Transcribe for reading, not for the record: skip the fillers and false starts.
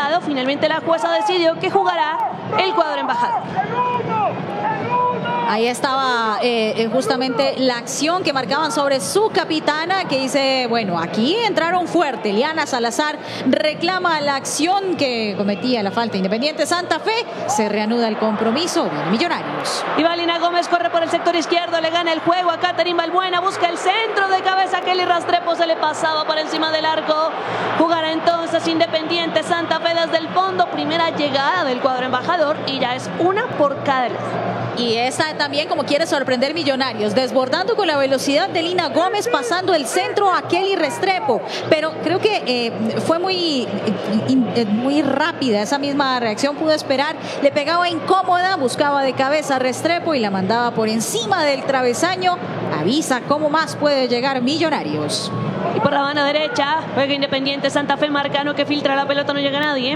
parado. Finalmente la jueza decidió que jugará el cuadro embajador. Ahí estaba justamente la acción que marcaban sobre su capitana, que dice, bueno, aquí entraron fuerte. Liana Salazar reclama la acción que cometía la falta. Independiente Santa Fe, se reanuda el compromiso. Viene Millonarios. Y Valina Gómez corre por el sector izquierdo, le gana el juego a Catherine Balbuena, busca el centro de cabeza. Kelly Rastrepo se le pasaba por encima del arco. Jugará entonces Independiente Santa Fe desde el fondo. Primera llegada del cuadro embajador y ya es una por cada lado. Y esta también como quiere sorprender Millonarios, desbordando con la velocidad de Lina Gómez, pasando el centro a Kelly Restrepo. Pero creo que fue muy rápida esa misma reacción, pudo esperar, le pegaba incómoda, buscaba de cabeza a Restrepo y la mandaba por encima del travesaño. Avisa cómo más puede llegar Millonarios. Y por la banda derecha juega Independiente Santa Fe, Marcano que filtra la pelota, no llega nadie.